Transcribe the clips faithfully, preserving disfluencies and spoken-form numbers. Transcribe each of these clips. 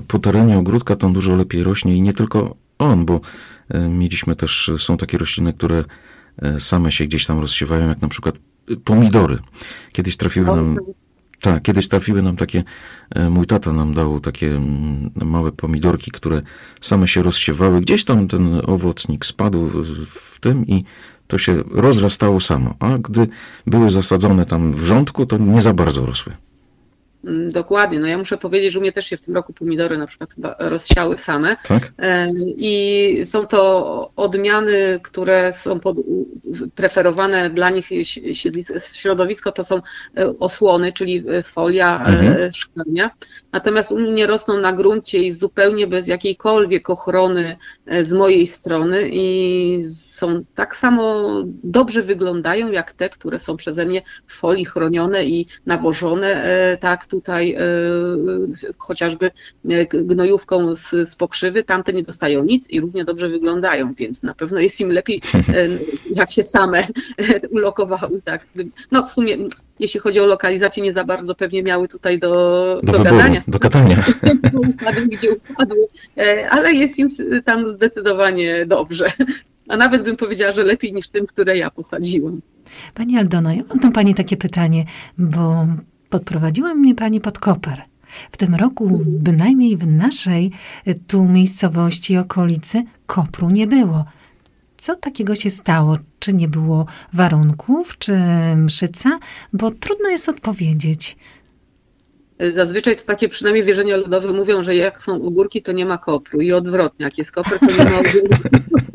po terenie ogródka to on dużo lepiej rośnie i nie tylko on, bo mieliśmy też, są takie rośliny, które same się gdzieś tam rozsiewają, jak na przykład pomidory. Kiedyś trafiły nam, tak, kiedyś trafiły nam takie, mój tata nam dał takie małe pomidorki, które same się rozsiewały. Gdzieś tam ten owocnik spadł w, w tym i to się rozrastało samo, a gdy były zasadzone tam w rządku, to nie za bardzo rosły. Dokładnie. No ja muszę powiedzieć, że u mnie też się w tym roku pomidory na przykład chyba rozsiały same. Tak? I są to odmiany, które są pod, preferowane dla nich środowisko, to są osłony, czyli folia mhm. szklarnia. Natomiast u mnie rosną na gruncie i zupełnie bez jakiejkolwiek ochrony z mojej strony i są tak samo dobrze wyglądają jak te, które są przeze mnie w folii chronione i nawożone, tak tutaj chociażby gnojówką z, z pokrzywy, tamte nie dostają nic i równie dobrze wyglądają, więc na pewno jest im lepiej, jak się same ulokowały. Tak. No w sumie, jeśli chodzi o lokalizację, nie za bardzo pewnie miały tutaj do, do, do wyboru, gadania. Do katania. Upadły, gdzie upadły, ale jest im tam zdecydowanie dobrze. A nawet bym powiedziała, że lepiej niż tym, które ja posadziłam. Pani Aldono, ja mam do Pani takie pytanie, bo podprowadziła mnie Pani pod Koper. W tym roku, mhm. bynajmniej w naszej tu miejscowości, okolicy, kopru nie było. Co takiego się stało? Czy nie było warunków, czy mszyca? Bo trudno jest odpowiedzieć. Zazwyczaj to takie przynajmniej wierzenia ludowe mówią, że jak są ogórki, to nie ma kopru i odwrotnie, jak jest koper, to nie ma ogórki.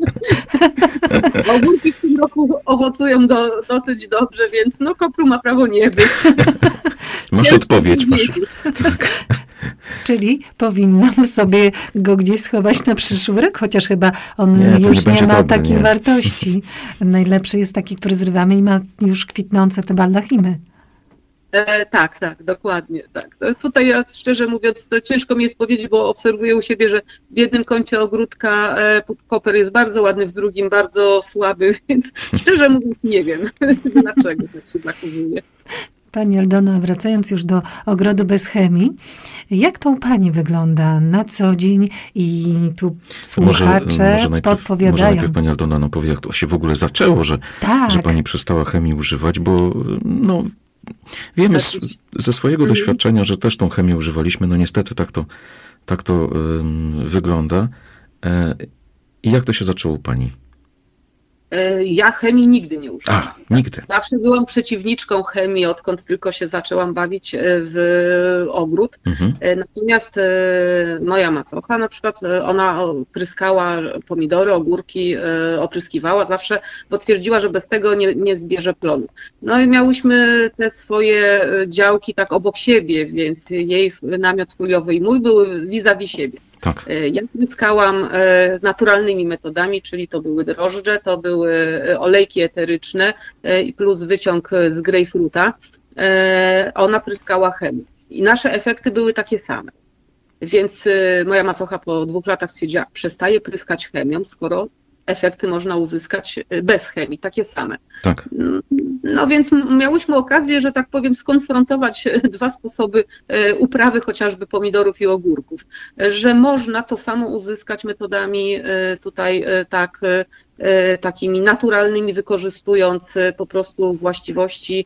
Ogórki w tym roku owocują do, dosyć dobrze, więc no kopru ma prawo nie być. Masz Ciężko odpowiedź. Masz. Tak. Czyli powinnam sobie go gdzieś schować na przyszły rok, chociaż chyba on nie, już nie, nie ma dobry, takiej nie. wartości. Najlepszy jest taki, który zrywamy i ma już kwitnące te baldachimy. E, tak, tak, dokładnie. Tak. Tutaj ja szczerze mówiąc, to ciężko mi jest powiedzieć, bo obserwuję u siebie, że w jednym kącie ogródka e, koper jest bardzo ładny, w drugim bardzo słaby, więc szczerze mówiąc nie wiem, dlaczego tak się zachowuje. Pani Aldono, wracając już do ogrodu bez chemii, jak to u Pani wygląda na co dzień i tu słuchacze może, może najpierw, podpowiadają. Może najpierw Pani Aldona nam powie, jak to się w ogóle zaczęło, że, tak. że Pani przestała chemii używać, bo no, wiemy z, ze swojego mhm. doświadczenia, że też tą chemię używaliśmy. No niestety tak to, tak to um, wygląda. E, I jak to się zaczęło u Pani? Ja chemii nigdy nie używałam. A, nigdy. Zawsze byłam przeciwniczką chemii, odkąd tylko się zaczęłam bawić w ogród. Mhm. Natomiast moja macocha na przykład, ona pryskała pomidory, ogórki, opryskiwała zawsze, bo twierdziła, że bez tego nie, nie zbierze plonu. No i miałyśmy te swoje działki tak obok siebie, więc jej namiot foliowy i mój były vis-a-vis siebie. Tak. Ja pryskałam naturalnymi metodami, czyli to były drożdże, to były olejki eteryczne i plus wyciąg z grejpfruta. Ona pryskała chemią. I nasze efekty były takie same. Więc moja macocha po dwóch latach stwierdziła, przestaje pryskać chemią, skoro efekty można uzyskać bez chemii, takie same. Tak. No więc miałyśmy okazję, że tak powiem, skonfrontować dwa sposoby uprawy chociażby pomidorów i ogórków, że można to samo uzyskać metodami tutaj tak takimi naturalnymi, wykorzystując po prostu właściwości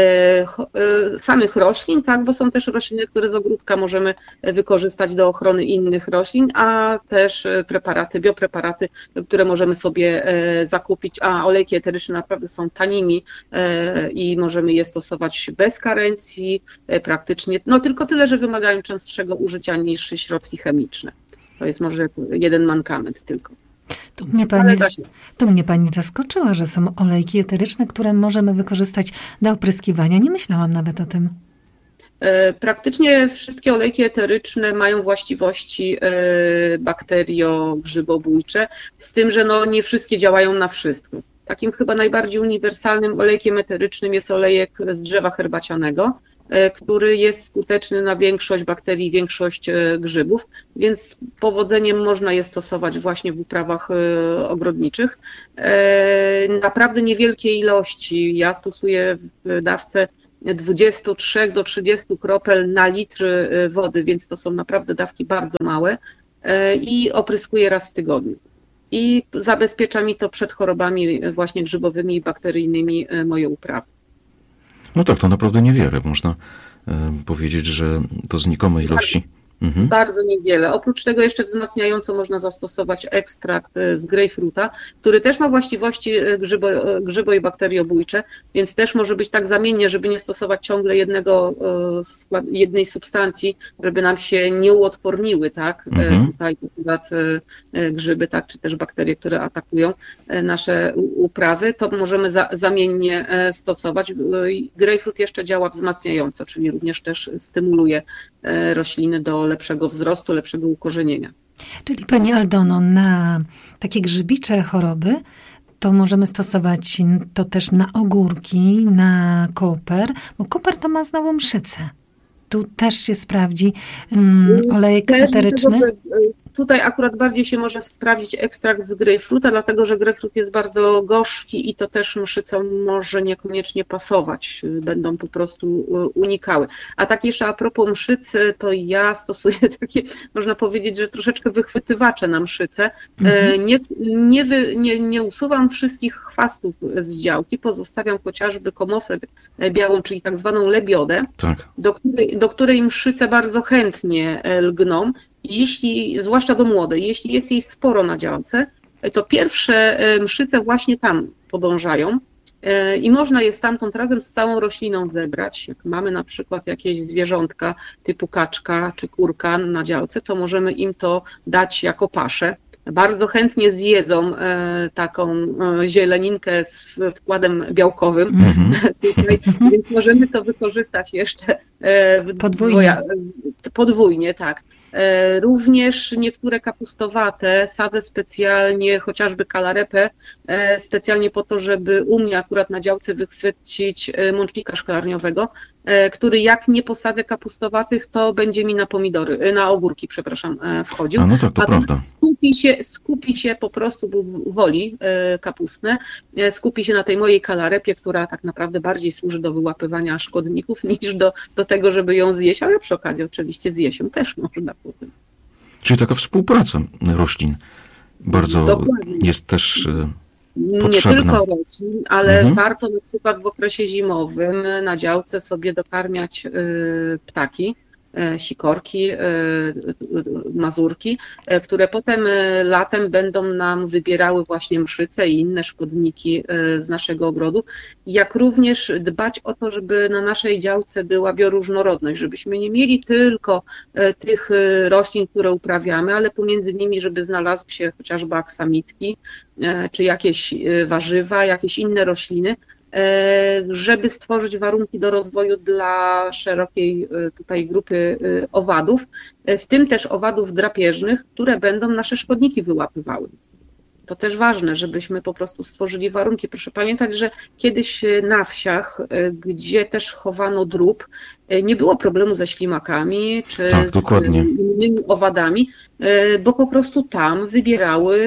samych roślin, tak, bo są też rośliny, które z ogródka możemy wykorzystać do ochrony innych roślin, a też preparaty, biopreparaty, które możemy sobie zakupić, a olejki eteryczne naprawdę są tanimi i możemy je stosować bez karencji, praktycznie, no tylko tyle, że wymagają częstszego użycia niż środki chemiczne. To jest może jeden mankament tylko. Tu mnie, pani, tu mnie Pani zaskoczyła, że są olejki eteryczne, które możemy wykorzystać do opryskiwania. Nie myślałam nawet o tym. Praktycznie wszystkie olejki eteryczne mają właściwości bakteriogrzybobójcze, z tym, że no nie wszystkie działają na wszystko. Takim chyba najbardziej uniwersalnym olejkiem eterycznym jest olejek z drzewa herbacianego, który jest skuteczny na większość bakterii, większość grzybów, więc z powodzeniem można je stosować właśnie w uprawach ogrodniczych. Naprawdę niewielkie ilości. Ja stosuję w dawce dwudziestu trzech do trzydziestu kropel na litr wody, więc to są naprawdę dawki bardzo małe i opryskuję raz w tygodniu. I zabezpiecza mi to przed chorobami właśnie grzybowymi i bakteryjnymi moje uprawy. No tak, to naprawdę niewiele. Można powiedzieć, że to znikome ilości. Mhm. Bardzo niewiele. Oprócz tego jeszcze wzmacniająco można zastosować ekstrakt z grejpfruta, który też ma właściwości grzybo, grzybo i bakteriobójcze, więc też może być tak zamiennie, żeby nie stosować ciągle jednego, jednej substancji, żeby nam się nie uodporniły, tak? Mhm. Tutaj akurat grzyby, tak, czy też bakterie, które atakują nasze uprawy, to możemy za, zamiennie stosować. Grejpfrut jeszcze działa wzmacniająco, czyli również też stymuluje rośliny do lepszego wzrostu, lepszego ukorzenienia. Czyli Pani Aldono, na takie grzybicze choroby to możemy stosować to też na ogórki, na koper, bo koper to ma znowu mszycę. Tu też się sprawdzi um, olejek też eteryczny? Tego, tutaj akurat bardziej się może sprawdzić ekstrakt z grejpfruta, dlatego że grejpfrut jest bardzo gorzki i to też mszycom może niekoniecznie pasować. Będą po prostu unikały. A tak jeszcze a propos mszycy, to ja stosuję takie, można powiedzieć, że troszeczkę wychwytywacze na mszycę. Mhm. Nie, nie, wy, nie, nie usuwam wszystkich chwastów z działki, pozostawiam chociażby komosę białą, czyli tak zwaną lebiodę, tak. do, której, do której mszyce bardzo chętnie lgną. Jeśli, zwłaszcza do młodej, jeśli jest jej sporo na działce, to pierwsze mszyce właśnie tam podążają i można je stamtąd razem z całą rośliną zebrać. Jak mamy na przykład jakieś zwierzątka typu kaczka czy kurka na działce, to możemy im to dać jako paszę. Bardzo chętnie zjedzą taką zieleninkę z wkładem białkowym, mm-hmm. tutaj, więc możemy to wykorzystać jeszcze podwójnie. podwójnie, tak. Również niektóre kapustowate sadzę specjalnie, chociażby kalarepę, specjalnie po to, żeby u mnie akurat na działce wychwycić mącznika szklarniowego, który jak nie posadzę kapustowatych, to będzie mi na pomidory, na ogórki, przepraszam, wchodził. A no tak, to prawda. Skupi się, skupi się po prostu, bo woli kapustne, skupi się na tej mojej kalarepie, która tak naprawdę bardziej służy do wyłapywania szkodników niż do, do tego, żeby ją zjeść, ale przy okazji oczywiście zjeść ją też można potem. Czyli taka współpraca roślin bardzo Dokładnie. Jest też potrzebna. Nie tylko roślin, ale mhm. warto na przykład w okresie zimowym na działce sobie dokarmiać ptaki, sikorki, mazurki, które potem latem będą nam wybierały właśnie mszyce i inne szkodniki z naszego ogrodu. Jak również dbać o to, żeby na naszej działce była bioróżnorodność, żebyśmy nie mieli tylko tych roślin, które uprawiamy, ale pomiędzy nimi, żeby znalazły się chociażby aksamitki, czy jakieś warzywa, jakieś inne rośliny, żeby stworzyć warunki do rozwoju dla szerokiej tutaj grupy owadów, w tym też owadów drapieżnych, które będą nasze szkodniki wyłapywały. To też ważne, żebyśmy po prostu stworzyli warunki. Proszę pamiętać, że kiedyś na wsiach, gdzie też chowano drób, nie było problemu ze ślimakami czy tak, z dokładnie. innymi owadami, bo po prostu tam wybierały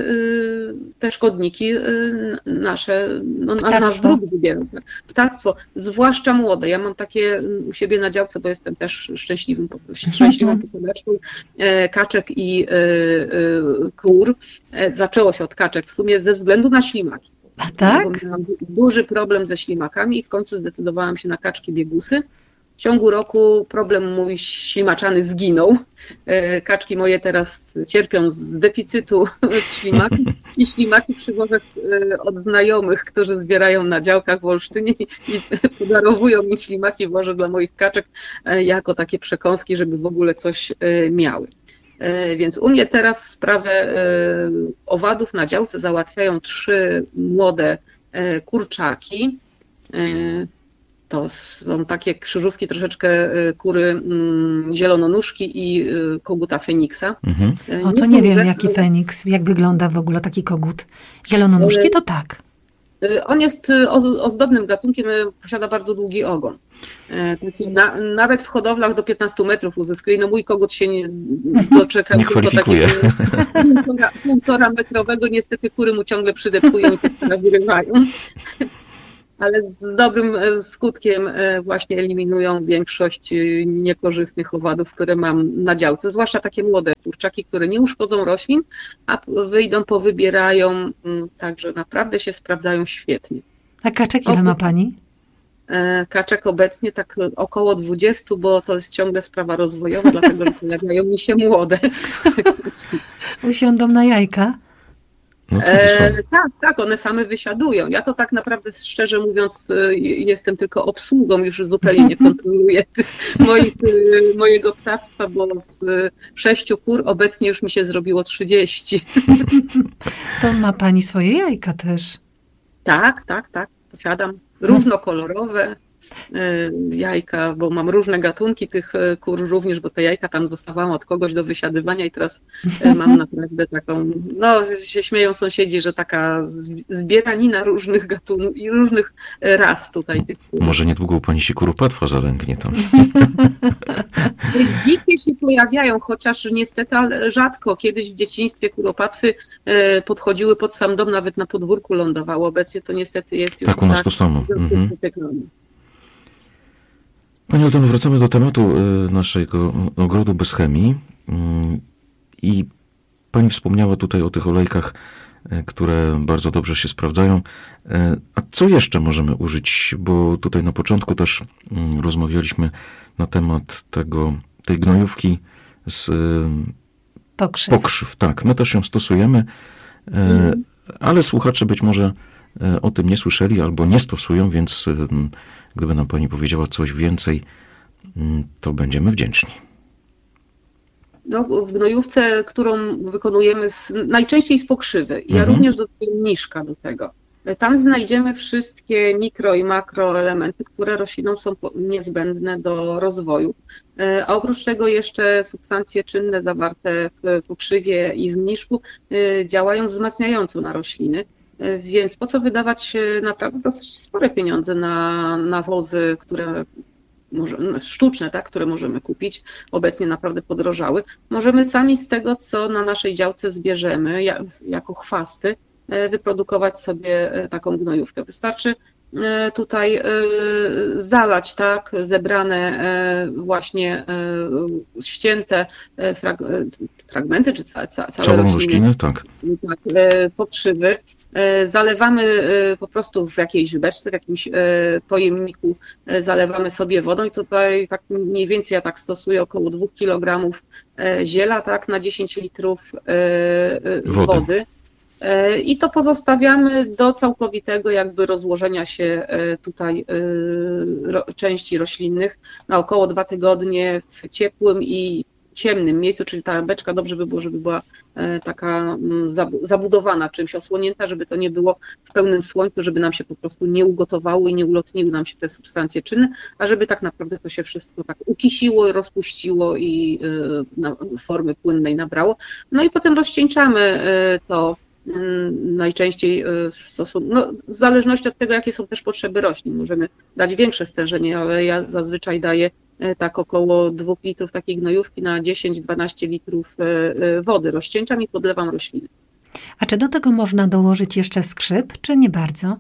te szkodniki nasze, no, nasz drób wybierał. Ptactwo, zwłaszcza młode. Ja mam takie u siebie na działce, bo jestem też szczęśliwym, szczęśliwą posiadaczką kaczek i kur. Zaczęło się od kaczek w sumie ze względu na ślimaki. A tak? Miałam duży problem ze ślimakami i w końcu zdecydowałam się na kaczki biegusy. W ciągu roku problem mój ślimaczany zginął. Kaczki moje teraz cierpią z deficytu ślimaków i ślimaki przywożę od znajomych, którzy zbierają na działkach w Olsztynie i podarowują mi ślimaki, włożę dla moich kaczek jako takie przekąski, żeby w ogóle coś miały. Więc u mnie teraz sprawę owadów na działce załatwiają trzy młode kurczaki. To są takie krzyżówki, troszeczkę kury zielononóżki i koguta Feniksa. Mhm. O, to nie, nie wiem, jaki Feniks, jak wygląda w ogóle taki kogut. Zielononóżki to tak. On jest ozdobnym gatunkiem, posiada bardzo długi ogon. Taki na, nawet w hodowlach do piętnastu metrów uzyskuje. No mój kogut się nie doczekał nie tylko takiego półtora, półtora metrowego. Niestety kury mu ciągle przydepkują i tak wyrywają. ale z dobrym skutkiem właśnie eliminują większość niekorzystnych owadów, które mam na działce, zwłaszcza takie młode kurczaki, które nie uszkodzą roślin, a wyjdą, powybierają, także naprawdę się sprawdzają świetnie. A kaczek ile ma pani? Kaczek obecnie tak około dwudziestu, bo to jest ciągle sprawa rozwojowa, dlatego że pojawiają mi się młode. Usiądą na jajka? No e, tak, tak, one same wysiadują. Ja to tak naprawdę, szczerze mówiąc, jestem tylko obsługą, już zupełnie nie kontroluję moich, mojego ptactwa, bo z sześciu kur obecnie już mi się zrobiło trzydzieści. To ma pani swoje jajka też. Tak, tak, tak, posiadam. Różnokolorowe jajka, bo mam różne gatunki tych kur również, bo te jajka tam dostawałam od kogoś do wysiadywania i teraz mam naprawdę taką, no się śmieją sąsiedzi, że taka zbieranina różnych gatunków i różnych ras tutaj tych kur. Może niedługo u pani się kuropatwa zalęgnie tam. Dzikie się pojawiają, chociaż niestety ale rzadko. Kiedyś w dzieciństwie kuropatwy podchodziły pod sam dom, nawet na podwórku lądowało. Obecnie to niestety jest już tak u nas tak to samo. Mhm. Pani Aldono, wracamy do tematu naszego ogrodu bez chemii i pani wspomniała tutaj o tych olejkach, które bardzo dobrze się sprawdzają. A co jeszcze możemy użyć? Bo tutaj na początku też rozmawialiśmy na temat tego, tej gnojówki z pokrzyw. pokrzyw. Tak, my też ją stosujemy, mm. ale słuchacze być może o tym nie słyszeli albo nie stosują, więc gdyby nam pani powiedziała coś więcej, to będziemy wdzięczni. No, w gnojówce, którą wykonujemy z, najczęściej z pokrzywy. Ja mhm. również dodaję mniszka do tego. Tam znajdziemy wszystkie mikro i makroelementy, które roślinom są niezbędne do rozwoju. A oprócz tego jeszcze substancje czynne zawarte w pokrzywie i w mniszku działają wzmacniająco na rośliny. Więc po co wydawać naprawdę dosyć spore pieniądze na nawozy, które może, sztuczne, tak, które możemy kupić, obecnie naprawdę podrożały. Możemy sami z tego, co na naszej działce zbierzemy, jako chwasty, wyprodukować sobie taką gnojówkę. Wystarczy tutaj zalać, tak, zebrane właśnie ścięte frag fragmenty, czy ca ca całe Całą rośliny, roślinę, tak. tak, pokrzywy. Zalewamy po prostu w jakiejś beczce, w jakimś pojemniku, zalewamy sobie wodą i tutaj tak mniej więcej ja tak stosuję około dwóch kilogramów ziela, tak, na dziesięć litrów wody. wody. I to pozostawiamy do całkowitego jakby rozłożenia się tutaj części roślinnych na około dwa tygodnie w ciepłym i ciemnym miejscu, czyli ta beczka dobrze by było, żeby była taka zabudowana czymś, osłonięta, żeby to nie było w pełnym słońcu, żeby nam się po prostu nie ugotowało i nie ulotniły nam się te substancje czynne, a żeby tak naprawdę to się wszystko tak ukisiło, rozpuściło i formy płynnej nabrało. No i potem rozcieńczamy to najczęściej w stosunku, no w zależności od tego, jakie są też potrzeby roślin. Możemy dać większe stężenie, ale ja zazwyczaj daję tak około dwóch litrów takiej gnojówki na dziesięć do dwunastu litrów wody. Rozcieńczam i podlewam rośliny. A czy do tego można dołożyć jeszcze skrzyp, czy nie bardzo?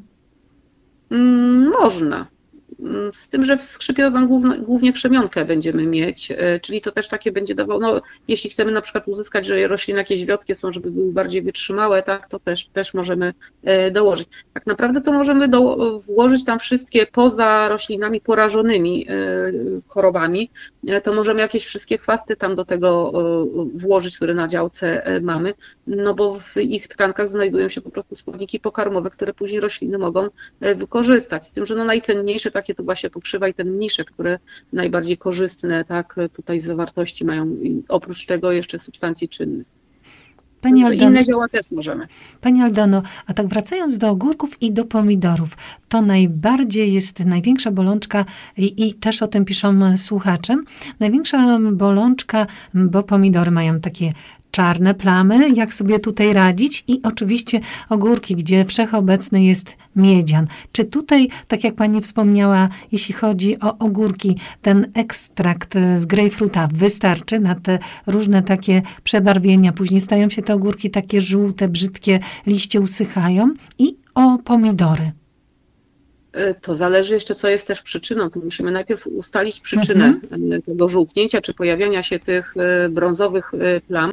Mm, można. Z tym, że w skrzypie głównie, głównie krzemionkę będziemy mieć, czyli to też takie będzie dawało, no jeśli chcemy na przykład uzyskać, że rośliny jakieś wiotkie są, żeby były bardziej wytrzymałe, tak, to też, też możemy dołożyć. Tak naprawdę to możemy do, włożyć tam wszystkie poza roślinami porażonymi chorobami, to możemy jakieś wszystkie chwasty tam do tego włożyć, które na działce mamy, no bo w ich tkankach znajdują się po prostu składniki pokarmowe, które później rośliny mogą wykorzystać. Z tym, że no najcenniejsze takie to właśnie pokrzywa i ten mniszek, które najbardziej korzystne, tak, tutaj zawartości mają, i oprócz tego jeszcze substancji czynnych. Pani Aldono, inne zioła też możemy. Pani Aldono, a tak wracając do ogórków i do pomidorów, to najbardziej jest największa bolączka i, i też o tym piszą słuchacze, największa bolączka, bo pomidory mają takie czarne plamy, jak sobie tutaj radzić i oczywiście ogórki, gdzie wszechobecny jest miedzian. Czy tutaj, tak jak pani wspomniała, jeśli chodzi o ogórki, ten ekstrakt z grejpfruta wystarczy na te różne takie przebarwienia, później stają się te ogórki takie żółte, brzydkie, liście usychają i o pomidory? To zależy jeszcze, co jest też przyczyną. To musimy najpierw ustalić przyczynę mhm. tego żółknięcia, czy pojawiania się tych brązowych plam.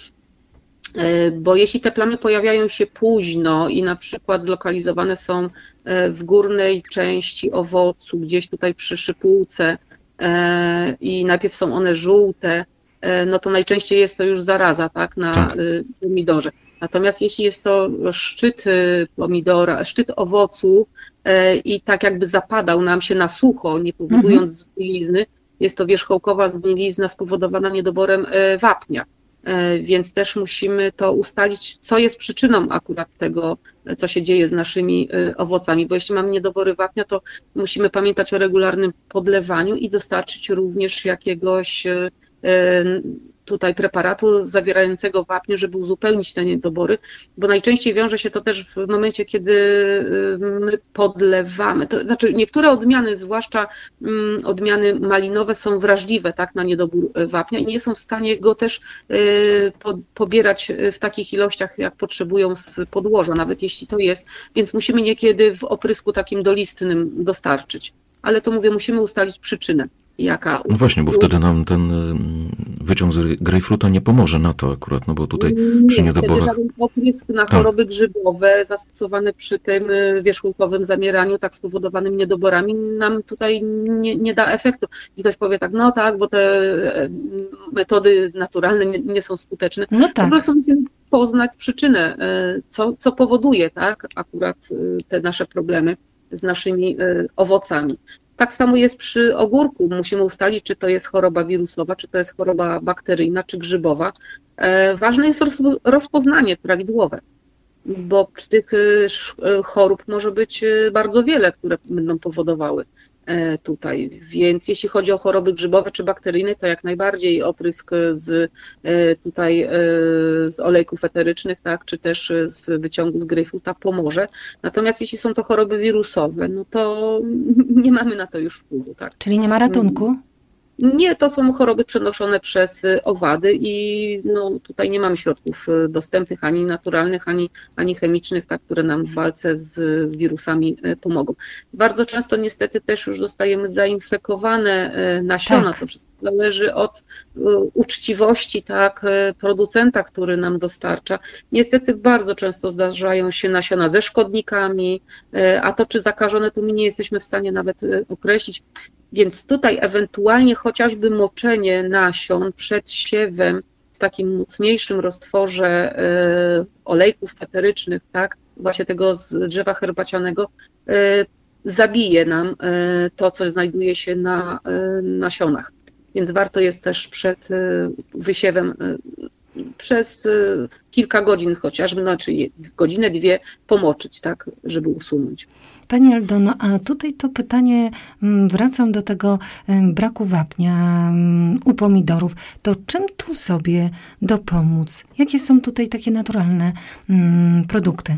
Bo jeśli te plamy pojawiają się późno i na przykład zlokalizowane są w górnej części owocu, gdzieś tutaj przy szypułce i najpierw są one żółte, no to najczęściej jest to już zaraza, tak, na tak. pomidorze. Natomiast jeśli jest to szczyt pomidora, szczyt owocu i tak jakby zapadał nam się na sucho, nie powodując mhm. zgnilizny, jest to wierzchołkowa zgnilizna spowodowana niedoborem wapnia. Więc też musimy to ustalić, co jest przyczyną akurat tego, co się dzieje z naszymi owocami, bo jeśli mamy niedobory wapnia, to musimy pamiętać o regularnym podlewaniu i dostarczyć również jakiegoś tutaj preparatu zawierającego wapnie, żeby uzupełnić te niedobory, bo najczęściej wiąże się to też w momencie, kiedy my podlewamy. To znaczy niektóre odmiany, zwłaszcza odmiany malinowe, są wrażliwe, tak, na niedobór wapnia i nie są w stanie go też pobierać w takich ilościach, jak potrzebują z podłoża, nawet jeśli to jest, więc musimy niekiedy w oprysku takim dolistnym dostarczyć. Ale to mówię, musimy ustalić przyczynę. Jaka... No właśnie, bo wtedy nam ten wyciąg z grejpfruta nie pomoże na to akurat, no bo tutaj nie, przy niedoborach... Wtedy żaden oprysk na choroby tak. grzybowe zastosowany przy tym wierzchołkowym zamieraniu, tak spowodowanym niedoborami, nam tutaj nie, nie da efektu. I ktoś powie tak, no tak, bo te metody naturalne nie, nie są skuteczne. No tak. Po prostu musimy poznać przyczynę, co, co powoduje, tak, akurat te nasze problemy z naszymi owocami. Tak samo jest przy ogórku. Musimy ustalić, czy to jest choroba wirusowa, czy to jest choroba bakteryjna, czy grzybowa. Ważne jest rozpoznanie prawidłowe, bo tych chorób może być bardzo wiele, które będą powodowały tutaj. Więc jeśli chodzi o choroby grzybowe czy bakteryjne, to jak najbardziej oprysk z tutaj z olejków eterycznych, tak, czy też z wyciągu z grejpfruta pomoże. Natomiast jeśli są to choroby wirusowe, no to nie mamy na to już wpływu, tak. Czyli nie ma ratunku? Nie, to są choroby przenoszone przez owady i no, tutaj nie mamy środków dostępnych ani naturalnych, ani, ani chemicznych, tak, które nam w walce z wirusami pomogą. Bardzo często niestety też już dostajemy zainfekowane nasiona. Tak. To wszystko zależy od uczciwości, tak, producenta, który nam dostarcza. Niestety bardzo często zdarzają się nasiona ze szkodnikami, a to czy zakażone, to my nie jesteśmy w stanie nawet określić. Więc tutaj ewentualnie chociażby moczenie nasion przed siewem w takim mocniejszym roztworze y, olejków eterycznych, tak, właśnie tego z drzewa herbacianego, y, zabije nam y, to, co znajduje się na y, nasionach. Więc warto jest też przed y, wysiewem y, przez y, kilka godzin chociażby, znaczy godzinę, dwie pomoczyć, tak, żeby usunąć. Pani Aldono, a tutaj to pytanie, wracam do tego braku wapnia u pomidorów. To czym tu sobie dopomóc? Jakie są tutaj takie naturalne produkty?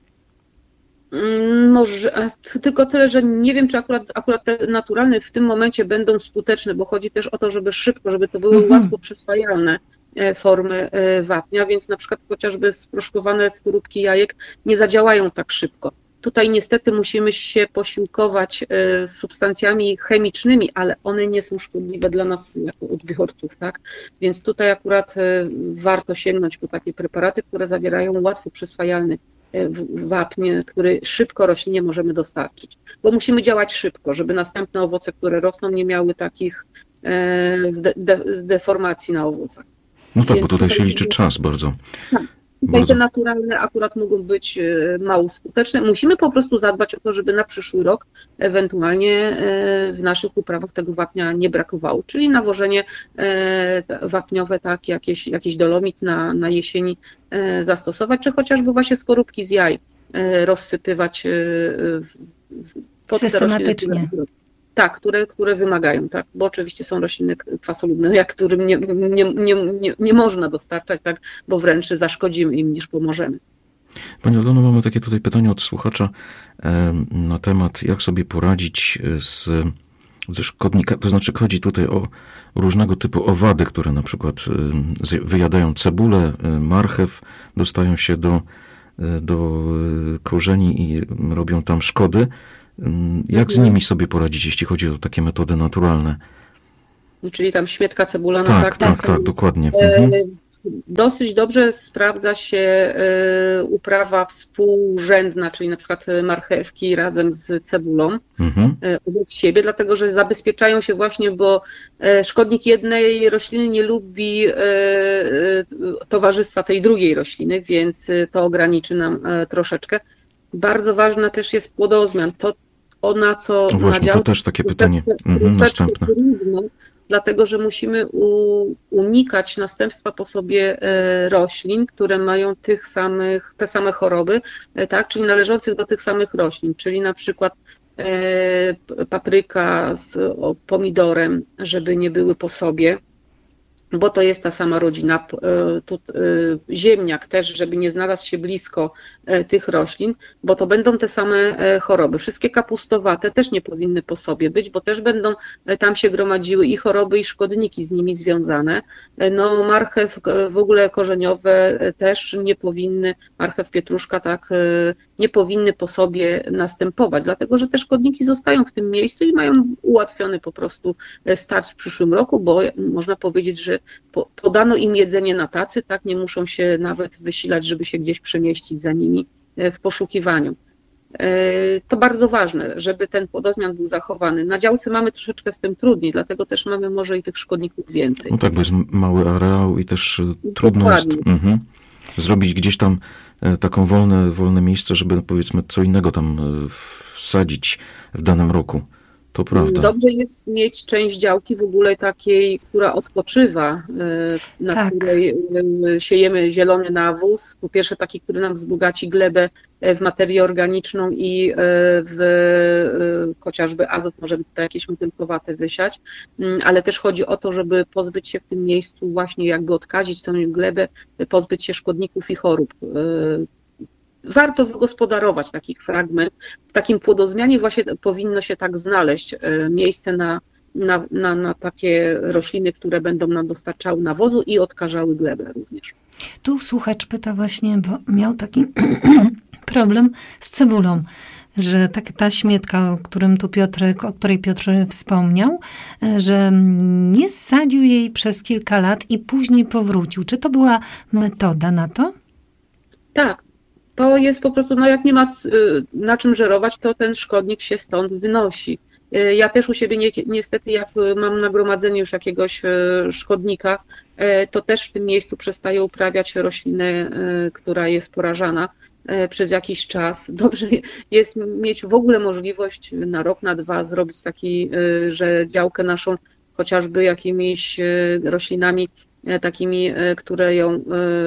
Może, tylko tyle, że nie wiem, czy akurat, akurat te naturalne w tym momencie będą skuteczne, bo chodzi też o to, żeby szybko, żeby to były mhm. łatwo przyswajalne formy wapnia, więc na przykład chociażby sproszkowane skorupki jajek nie zadziałają tak szybko. Tutaj niestety musimy się posiłkować substancjami chemicznymi, ale one nie są szkodliwe dla nas jako odbiorców, tak? Więc tutaj akurat warto sięgnąć po takie preparaty, które zawierają łatwo przyswajalny wapń, który szybko roślinie możemy dostarczyć. Bo musimy działać szybko, żeby następne owoce, które rosną, nie miały takich zdeformacji na owocach. No tak, Więc bo tutaj, tutaj się liczy czas bardzo. Tak. Tutaj bardzo. Te naturalne akurat mogą być mało skuteczne. Musimy po prostu zadbać o to, żeby na przyszły rok ewentualnie w naszych uprawach tego wapnia nie brakowało. Czyli nawożenie wapniowe, tak, jakieś, jakiś dolomit na, na jesieni zastosować, czy chociażby właśnie skorupki z jaj rozsypywać pod systematycznie. Te rośliny, tak, które, które wymagają, tak, bo oczywiście są rośliny kwasolubne, jak którym nie, nie, nie, nie, nie można dostarczać, tak, bo wręcz zaszkodzimy im niż pomożemy. Pani Aldono, mamy takie tutaj pytanie od słuchacza na temat, jak sobie poradzić z, ze szkodnikami, to znaczy chodzi tutaj o różnego typu owady, które na przykład wyjadają cebulę, marchew, dostają się do, do korzeni i robią tam szkody. Jak mhm. z nimi sobie poradzić, jeśli chodzi o takie metody naturalne? Czyli tam śmietka cebulana. Tak, tak, tak, tak, tak dokładnie. Mhm. Dosyć dobrze sprawdza się uprawa współrzędna, czyli na przykład marchewki razem z cebulą Mhm. obok siebie, dlatego że zabezpieczają się właśnie, bo szkodnik jednej rośliny nie lubi towarzystwa tej drugiej rośliny, więc to ograniczy nam troszeczkę. Bardzo ważna też jest płodozmian. To ona, co No właśnie, na to też takie pytanie mhm, następne. Trudno, dlatego że musimy u, unikać następstwa po sobie e, roślin, które mają tych samych, te same choroby, e, tak, czyli należących do tych samych roślin, czyli na przykład e, papryka z o, pomidorem, żeby nie były po sobie, bo to jest ta sama rodzina, tu, ziemniak też, żeby nie znalazł się blisko tych roślin, bo to będą te same choroby. Wszystkie kapustowate też nie powinny po sobie być, bo też będą tam się gromadziły i choroby, i szkodniki z nimi związane. No marchew w ogóle korzeniowe też nie powinny, marchew, pietruszka tak, nie powinny po sobie następować, dlatego że te szkodniki zostają w tym miejscu i mają ułatwiony po prostu start w przyszłym roku, bo można powiedzieć, że podano im jedzenie na tacy, tak, nie muszą się nawet wysilać, żeby się gdzieś przemieścić za nimi w poszukiwaniu. To bardzo ważne, żeby ten płodozmian był zachowany. Na działce mamy troszeczkę z tym trudniej, dlatego też mamy może i tych szkodników więcej. No tak, bo jest mały areał i też trudno Dokładnie. jest mhm, zrobić gdzieś tam taką wolne, wolne miejsce, żeby powiedzmy co innego tam wsadzić w danym roku. To prawda. Dobrze jest mieć część działki w ogóle takiej, która odpoczywa, na tak. której siejemy zielony nawóz. Po pierwsze taki, który nam wzbogaci glebę w materię organiczną i w chociażby azot, możemy tutaj jakieś motylkowate wysiać, ale też chodzi o to, żeby pozbyć się w tym miejscu właśnie jakby odkazić tę glebę, pozbyć się szkodników i chorób. Warto wygospodarować taki fragment. W takim płodozmianie właśnie powinno się tak znaleźć miejsce na, na, na, na takie rośliny, które będą nam dostarczały nawozu i odkażały glebę również. Tu słuchacz pyta właśnie, bo miał taki problem z cebulą, że tak, ta śmietka, o którym tu Piotrek, o której Piotr wspomniał, że nie sadził jej przez kilka lat i później powrócił. Czy to była metoda na to? Tak. To jest po prostu, no jak nie ma na czym żerować, to ten szkodnik się stąd wynosi. Ja też u siebie ni- niestety, jak mam nagromadzenie już jakiegoś szkodnika, to też w tym miejscu przestaję uprawiać roślinę, która jest porażana przez jakiś czas. Dobrze jest mieć w ogóle możliwość na rok, na dwa zrobić taki, że działkę naszą chociażby jakimiś roślinami takimi, które ją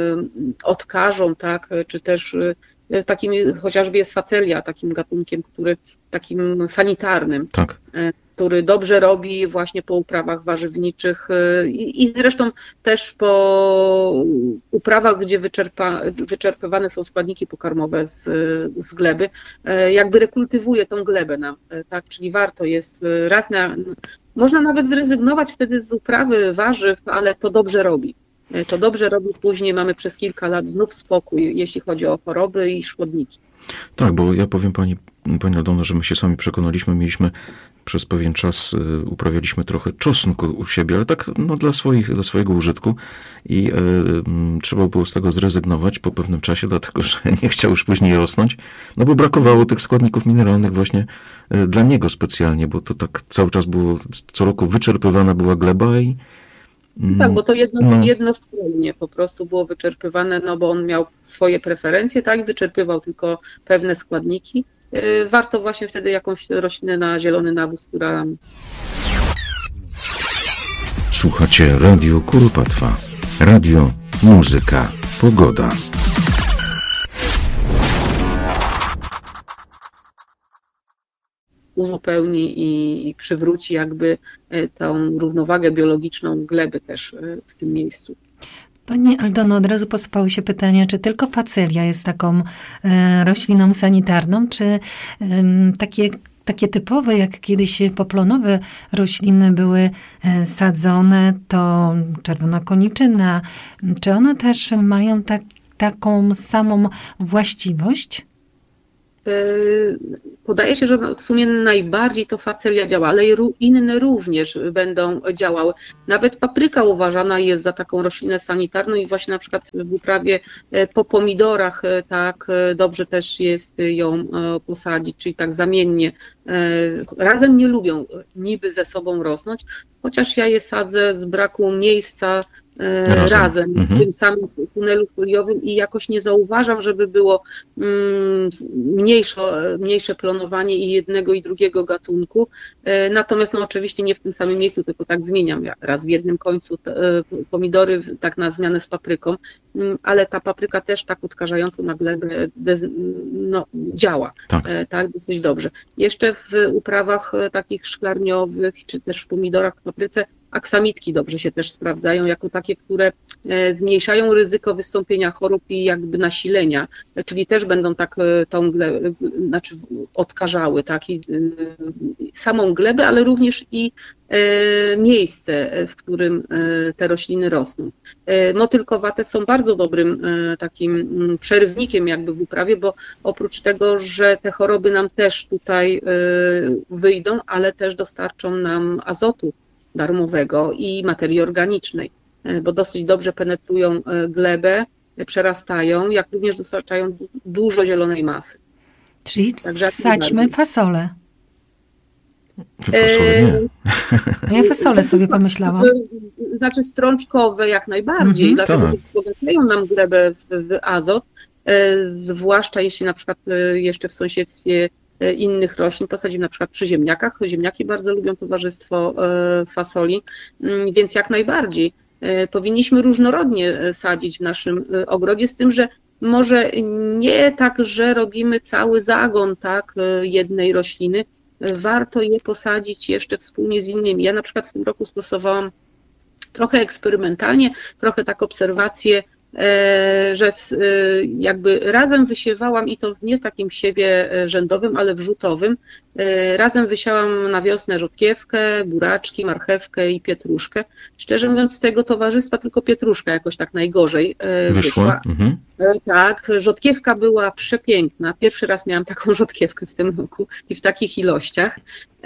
odkażą, tak, czy też takimi, chociażby jest facelia, takim gatunkiem, który takim sanitarnym, tak. który dobrze robi właśnie po uprawach warzywniczych i, i zresztą też po uprawach, gdzie wyczerpa, wyczerpywane są składniki pokarmowe z, z gleby, jakby rekultywuje tą glebę nam, tak, czyli warto jest raz na, można nawet zrezygnować wtedy z uprawy warzyw, ale to dobrze robi. To dobrze robi, później mamy przez kilka lat znów spokój, jeśli chodzi o choroby i szkodniki. Tak, bo ja powiem pani, pani Aldono, że my się sami przekonaliśmy, mieliśmy przez pewien czas, uprawialiśmy trochę czosnku u siebie, ale tak no, dla, swoich, dla swojego użytku i e, trzeba było z tego zrezygnować po pewnym czasie, dlatego że nie chciał już później rosnąć, no bo brakowało tych składników mineralnych właśnie e, dla niego specjalnie, bo to tak cały czas było, co roku wyczerpywana była gleba i tak, bo to jedno, no. jednostronnie po prostu było wyczerpywane, no bo on miał swoje preferencje, tak, i wyczerpywał tylko pewne składniki. Warto właśnie wtedy jakąś roślinę na zielony nawóz, która... Słuchacie Radio Kuropatwa. Radio, muzyka, pogoda. Uzupełni i, i przywróci jakby tą równowagę biologiczną gleby też w tym miejscu. Pani Aldono, od razu posypały się pytania, czy tylko facelia jest taką e, rośliną sanitarną, czy e, takie, takie typowe, jak kiedyś poplonowe rośliny były e, sadzone, to czerwona koniczyna, czy one też mają tak, taką samą właściwość? podaje się, że w sumie najbardziej to facelia działa, ale i inne również będą działały. Nawet papryka uważana jest za taką roślinę sanitarną i właśnie na przykład w uprawie po pomidorach tak dobrze też jest ją posadzić, czyli tak zamiennie. Razem nie lubią niby ze sobą rosnąć, chociaż ja je sadzę z braku miejsca razem, razem mhm. w tym samym tunelu foliowym i jakoś nie zauważam, żeby było mm, mniejsze, mniejsze planowanie i jednego i drugiego gatunku. Natomiast no, oczywiście nie w tym samym miejscu, tylko tak zmieniam. Ja raz w jednym końcu te, pomidory tak na zmianę z papryką, ale ta papryka też tak odkażająco na glebę no, działa tak. tak dosyć dobrze. Jeszcze w uprawach takich szklarniowych, czy też w pomidorach, w papryce aksamitki dobrze się też sprawdzają jako takie, które zmniejszają ryzyko wystąpienia chorób i jakby nasilenia, czyli też będą tak tą glebę, znaczy odkażały tak, i samą glebę, ale również i miejsce, w którym te rośliny rosną. Motylkowate są bardzo dobrym takim przerywnikiem jakby w uprawie, bo oprócz tego, że te choroby nam też tutaj wyjdą, ale też dostarczą nam azotu darmowego i materii organicznej, bo dosyć dobrze penetrują glebę, przerastają, jak również dostarczają dużo zielonej masy. Czyli Także sadźmy fasolę. Fasolę nie. Ja fasolę sobie pomyślałam. Znaczy strączkowe jak najbardziej, mm-hmm, dlatego tak. że wzbogacają nam glebę w, w azot, zwłaszcza jeśli na przykład jeszcze w sąsiedztwie innych roślin posadzimy na przykład przy ziemniakach. Ziemniaki bardzo lubią towarzystwo fasoli, więc jak najbardziej powinniśmy różnorodnie sadzić w naszym ogrodzie, z tym, że może nie tak, że robimy cały zagon tak, jednej rośliny, warto je posadzić jeszcze wspólnie z innymi. Ja na przykład w tym roku stosowałam trochę eksperymentalnie, trochę tak obserwacje, że jakby razem wysiewałam i to nie w takim siewie rzędowym, ale wrzutowym. Razem wysiałam na wiosnę rzodkiewkę, buraczki, marchewkę i pietruszkę. Szczerze mówiąc, z tego towarzystwa tylko pietruszka jakoś tak najgorzej wyszła. wyszła. Mhm. Tak, rzodkiewka była przepiękna. Pierwszy raz miałam taką rzodkiewkę w tym roku i w takich ilościach.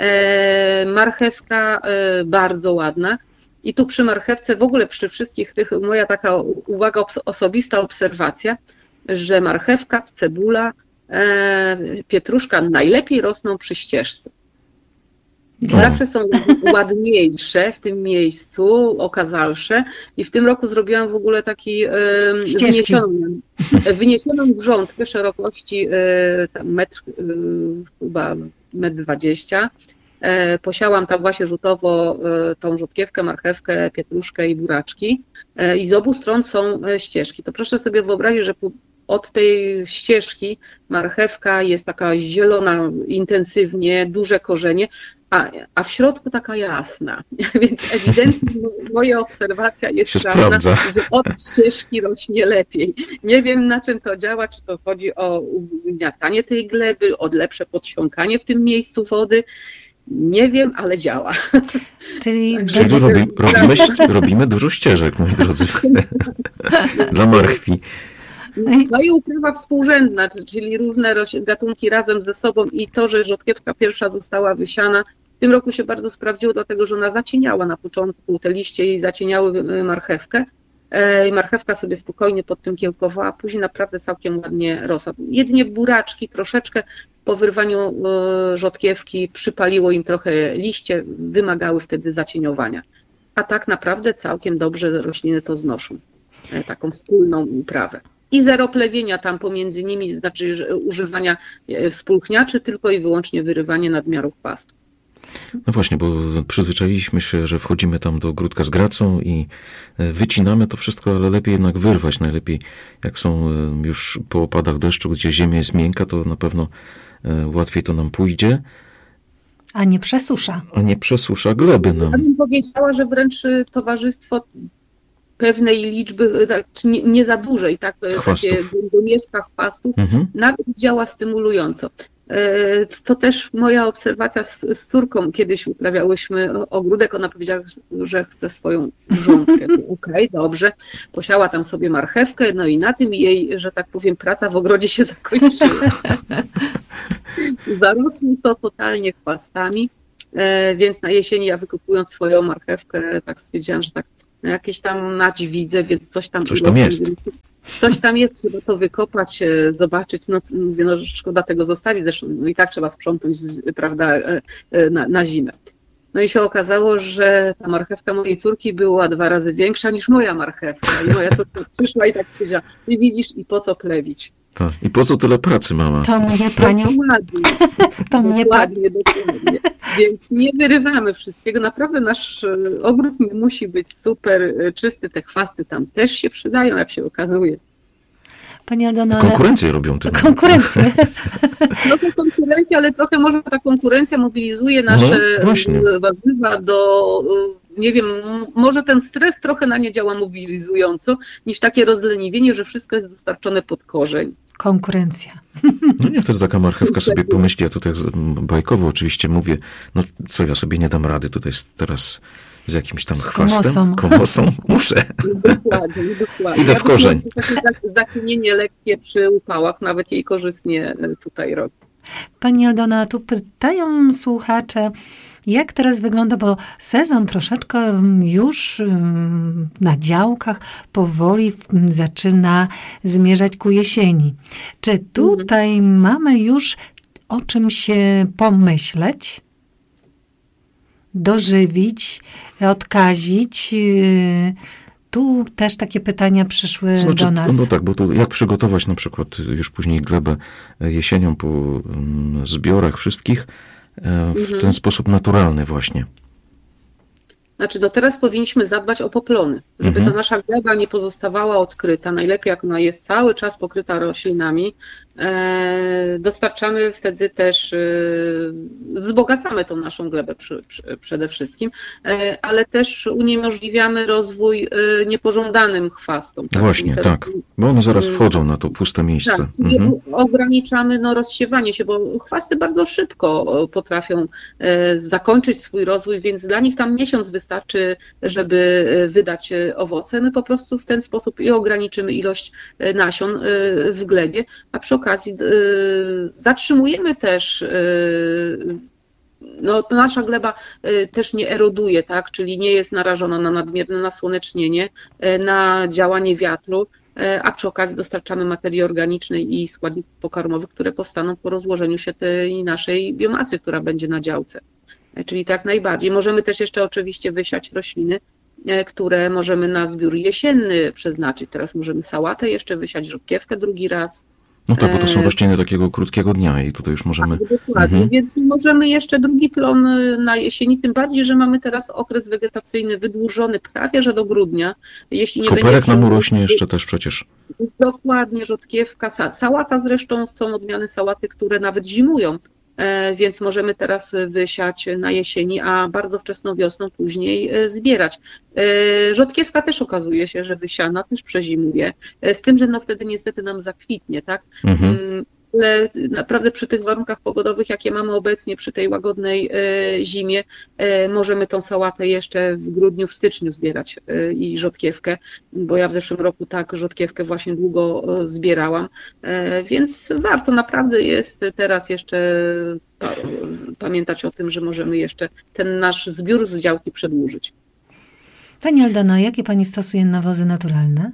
Marchewka bardzo ładna. I tu przy marchewce, w ogóle przy wszystkich tych, moja taka uwaga, osobista obserwacja, że marchewka, cebula, e, pietruszka najlepiej rosną przy ścieżce. Zawsze są ładniejsze w tym miejscu, okazalsze. I w tym roku zrobiłam w ogóle taki e, wyniesioną, wyniesioną grządkę szerokości e, tam metr, e, chyba metr dwadzieścia. Posiałam tam właśnie rzutowo tą rzodkiewkę, marchewkę, pietruszkę i buraczki i z obu stron są ścieżki. To proszę sobie wyobrazić, że od tej ścieżki marchewka jest taka zielona intensywnie, duże korzenie, a, a w środku taka jasna. Więc ewidentnie moja obserwacja jest trafna, że od ścieżki rośnie lepiej. Nie wiem, na czym to działa, czy to chodzi o ugniatanie tej gleby, o lepsze podsiąkanie w tym miejscu wody. Nie wiem, ale działa. Czyli, Czyli robi, robimy, robimy dużo ścieżek, moi drodzy, dla marchwi. No i uprawa współrzędna, czyli różne gatunki razem ze sobą i to, że rzodkiewka pierwsza została wysiana, w tym roku się bardzo sprawdziło, dlatego że ona zacieniała na początku, te liście jej zacieniały marchewkę i marchewka sobie spokojnie pod tym kiełkowała, a później naprawdę całkiem ładnie rosła. Jedynie buraczki troszeczkę po wyrwaniu rzodkiewki przypaliło im trochę liście, wymagały wtedy zacieniowania. A tak naprawdę całkiem dobrze rośliny to znoszą, taką wspólną uprawę. I zero plewienia tam pomiędzy nimi, znaczy używania spulchniaczy, tylko i wyłącznie wyrywanie nadmiarów pastw. No właśnie, bo przyzwyczailiśmy się, że wchodzimy tam do ogródka z gracą i wycinamy to wszystko, ale lepiej jednak wyrwać. Najlepiej jak są już po opadach deszczu, gdzie ziemia jest miękka, to na pewno łatwiej to nam pójdzie. A nie przesusza. A nie przesusza gleby nam. Ja bym powiedziała, że wręcz towarzystwo pewnej liczby, tak, nie, nie za dużej, tak, takie domieszka chwastów, mhm. nawet działa stymulująco. To też moja obserwacja z, z córką, kiedyś uprawiałyśmy ogródek, ona powiedziała, że chce swoją grządkę. Okej, okay, dobrze. Posiała tam sobie marchewkę, no i na tym jej, że tak powiem, praca w ogrodzie się zakończyła. zarosło to totalnie chwastami, więc na jesieni ja wykupując swoją marchewkę, tak stwierdziłam, że tak jakieś tam nadź widzę, więc coś tam... Coś tam jest. Coś tam jest, trzeba to wykopać, zobaczyć, no mówię, no szkoda tego zostawić, zresztą no i tak trzeba sprzątnąć, prawda, na, na zimę. No i się okazało, że ta marchewka mojej córki była dwa razy większa niż moja marchewka. I moja córka przyszła i tak stwierdziła, i widzisz, i po co plewić? Tak. I po co tyle pracy, mama? To mnie panią... Dokładnie, to mnie dokładnie, dokładnie. Więc nie wyrywamy wszystkiego. Naprawdę nasz ogród nie musi być super czysty. Te chwasty tam też się przydają, jak się okazuje. Pani Aldono, ale... Konkurencję robią tym. Konkurencję. No to konkurencja, ale trochę może ta konkurencja mobilizuje nasze no, warzywa do, nie wiem, może ten stres trochę na nie działa mobilizująco, niż takie rozleniwienie, że wszystko jest dostarczone pod korzeń. Konkurencja. No nie, wtedy taka marchewka sobie pomyśli, ja tutaj bajkowo oczywiście mówię, no co, ja sobie nie dam rady tutaj teraz z jakimś tam z chwastem, komosą. komosą, muszę. Dokładnie, dokładnie. Idę w korzeń. Ja takie zakinienie lekkie przy upałach, nawet jej korzystnie tutaj robi. Pani Aldono, tu pytają słuchacze, jak teraz wygląda, bo sezon troszeczkę już na działkach powoli zaczyna zmierzać ku jesieni. Czy tutaj mhm. mamy już o czym się pomyśleć, dożywić, odkazić? Tu też takie pytania przyszły znaczy, do nas. No tak, bo to jak przygotować na przykład już później glebę jesienią po zbiorach wszystkich w mhm. ten sposób naturalny właśnie. Znaczy, no teraz powinniśmy zadbać o poplony, żeby mhm. ta nasza gleba nie pozostawała odkryta. Najlepiej jak ona jest cały czas pokryta roślinami. E, dostarczamy wtedy też, e, wzbogacamy tą naszą glebę przy, przy, przede wszystkim, e, ale też uniemożliwiamy rozwój e, niepożądanym chwastom. Tak? Właśnie, też, tak, bo one zaraz wchodzą na to puste miejsce. Tak, mhm. ograniczamy no, rozsiewanie się, bo chwasty bardzo szybko potrafią e, zakończyć swój rozwój, więc dla nich tam miesiąc wystarczy, żeby wydać owoce. My po prostu w ten sposób i ograniczymy ilość nasion e, w glebie, a przy okazji y, zatrzymujemy też, y, no to nasza gleba y, też nie eroduje, tak, czyli nie jest narażona na nadmierne nasłonecznienie, y, na działanie wiatru, y, a przy okazji dostarczamy materii organicznej i składników pokarmowych, które powstaną po rozłożeniu się tej naszej biomasy, która będzie na działce. Y, czyli tak najbardziej. Możemy też jeszcze oczywiście wysiać rośliny, y, które możemy na zbiór jesienny przeznaczyć. Teraz możemy sałatę jeszcze wysiać, rzodkiewkę drugi raz. No tak, bo to są rośliny takiego krótkiego dnia i tutaj już możemy... Tak, dokładnie, mhm. więc możemy jeszcze drugi plon na jesieni, tym bardziej, że mamy teraz okres wegetacyjny wydłużony prawie, że do grudnia. Jeśli nie Koperek będzie nam urośnie jeszcze też przecież. Dokładnie, rzodkiewka, sałata zresztą, są odmiany sałaty, które nawet zimują, więc możemy teraz wysiać na jesieni, a bardzo wczesną wiosną później zbierać. Rzodkiewka też okazuje się, że wysiana też przezimuje, z tym, że no wtedy niestety nam zakwitnie, tak? Mhm. Ale naprawdę przy tych warunkach pogodowych, jakie mamy obecnie, przy tej łagodnej zimie, możemy tą sałatę jeszcze w grudniu, w styczniu zbierać i rzodkiewkę, bo ja w zeszłym roku tak rzodkiewkę właśnie długo zbierałam, więc warto naprawdę jest teraz jeszcze pamiętać o tym, że możemy jeszcze ten nasz zbiór z działki przedłużyć. Pani Aldono, jakie Pani stosuje nawozy naturalne?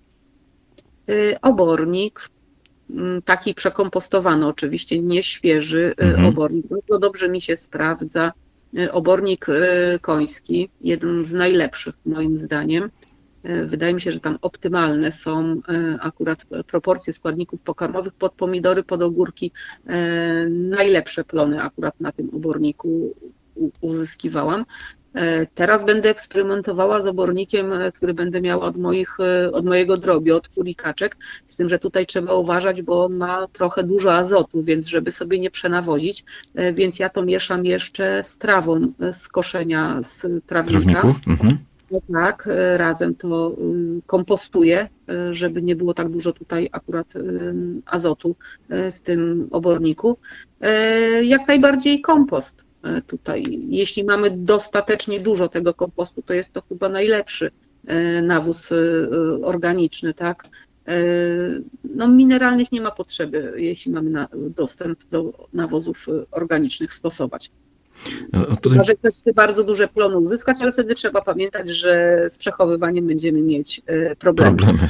Obornik, taki przekompostowany oczywiście, nie świeży mhm. obornik. Bardzo dobrze mi się sprawdza. Obornik koński, jeden z najlepszych moim zdaniem. Wydaje mi się, że tam optymalne są akurat proporcje składników pokarmowych pod pomidory, pod ogórki. Najlepsze plony akurat na tym oborniku uzyskiwałam. Teraz będę eksperymentowała z obornikiem, który będę miała od, moich, od mojego drobiu, od kurikaczek, z tym, że tutaj trzeba uważać, bo on ma trochę dużo azotu, więc żeby sobie nie przenawozić, więc ja to mieszam jeszcze z trawą z koszenia z trawnika. Mhm. Tak, razem to kompostuję, żeby nie było tak dużo tutaj akurat azotu w tym oborniku. Jak najbardziej kompost. Tutaj, jeśli mamy dostatecznie dużo tego kompostu, to jest to chyba najlepszy nawóz organiczny, tak? No, mineralnych nie ma potrzeby, jeśli mamy na, dostęp do nawozów organicznych stosować. Chyba, tutaj... że ktoś chce bardzo duże plony uzyskać, ale wtedy trzeba pamiętać, że z przechowywaniem będziemy mieć problemy. problemy.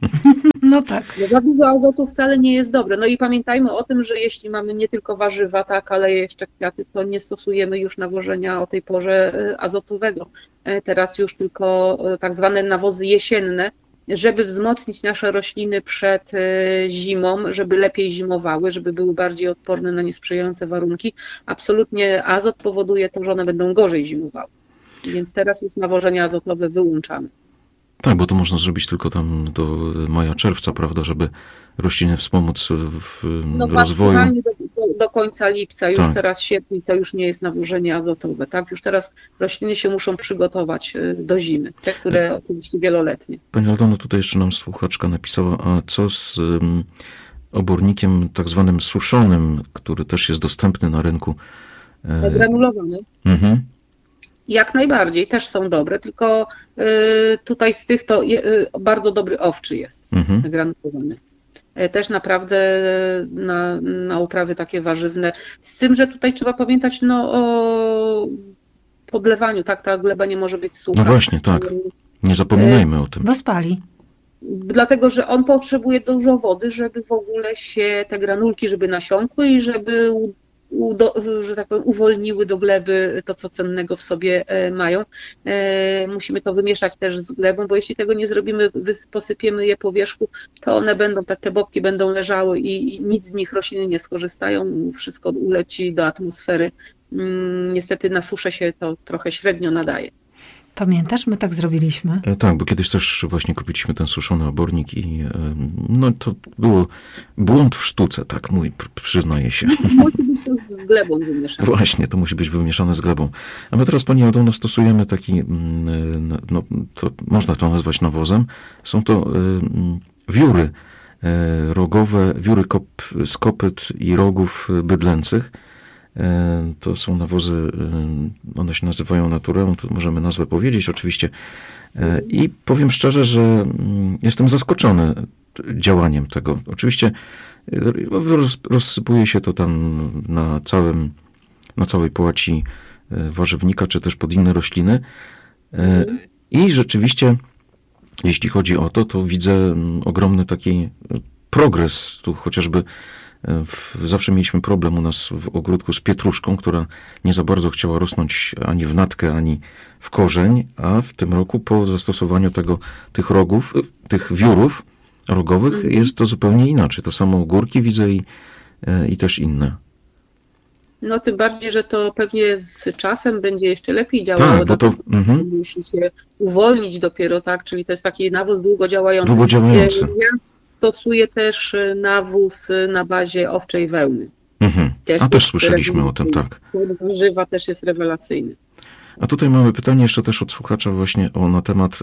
No tak. Bo za dużo azotu wcale nie jest dobre. No i pamiętajmy o tym, że jeśli mamy nie tylko warzywa, tak, ale jeszcze kwiaty, to nie stosujemy już nawożenia o tej porze azotowego. Teraz już tylko tak zwane nawozy jesienne, żeby wzmocnić nasze rośliny przed zimą, żeby lepiej zimowały, żeby były bardziej odporne na niesprzyjające warunki. Absolutnie azot powoduje to, że one będą gorzej zimowały. Więc teraz już nawożenia azotowe wyłączamy. Tak, bo to można zrobić tylko tam do maja, czerwca, prawda, żeby rośliny wspomóc w no, rozwoju. No do, do, do końca lipca, już tak. Teraz sierpień to już nie jest nawożenie azotowe, tak? Już teraz rośliny się muszą przygotować do zimy, te, które ja. oczywiście wieloletnie. Pani Aldono, tutaj jeszcze nam słuchaczka napisała, a co z um, obornikiem tak zwanym suszonym, który też jest dostępny na rynku? Granulowany. Mhm. Jak najbardziej, też są dobre, tylko y, tutaj z tych to y, bardzo dobry owczy jest, mhm. granulowany. Też naprawdę na, na uprawy takie warzywne. Z tym, że tutaj trzeba pamiętać no, o podlewaniu, tak, ta gleba nie może być sucha. No właśnie, tak. Nie zapominajmy o tym. Bo spali. Dlatego, że on potrzebuje dużo wody, żeby w ogóle się te granulki, żeby nasiąkły i żeby Udo, że tak powiem, uwolniły do gleby to, co cennego w sobie mają. Musimy to wymieszać też z glebą, bo jeśli tego nie zrobimy, posypiemy je po wierzchu, to one będą, tak te bobki będą leżały i nic z nich rośliny nie skorzystają, wszystko uleci do atmosfery. Niestety na suszę się to trochę średnio nadaje. Pamiętasz, my tak zrobiliśmy? E, tak, bo kiedyś też właśnie kupiliśmy ten suszony obornik i e, no to było błąd w sztuce, tak mój, przyznaję się. Musi być to z glebą wymieszane. Właśnie, to musi być wymieszane z glebą. A my teraz, Pani Aldono, stosujemy taki, no to można to nazwać nawozem. Są to e, wióry e, rogowe, wióry kop, z kopyt i rogów bydlęcych. To są nawozy, one się nazywają Natureum, tu możemy nazwę powiedzieć oczywiście. I powiem szczerze, że jestem zaskoczony działaniem tego. Oczywiście rozsypuje się to tam na całym, na całej połaci warzywnika, czy też pod inne rośliny. I rzeczywiście, jeśli chodzi o to, to widzę ogromny taki progres tu chociażby. Zawsze mieliśmy problem u nas w ogródku z pietruszką, która nie za bardzo chciała rosnąć ani w natkę, ani w korzeń, a w tym roku po zastosowaniu tego, tych rogów, tych wiórów rogowych mm. jest to zupełnie inaczej. To samo ogórki widzę i, i też inne. No tym bardziej, że to pewnie z czasem będzie jeszcze lepiej działało. Tak, bo to mm-hmm. musi się uwolnić dopiero, tak? Czyli to jest taki nawóz długodziałający. Długodziałający. Ja stosuję też nawóz na bazie owczej wełny. Mm-hmm. A też słyszeliśmy o tym, tak. Warzywa też jest rewelacyjny. A tutaj mamy pytanie jeszcze też od słuchacza właśnie o na temat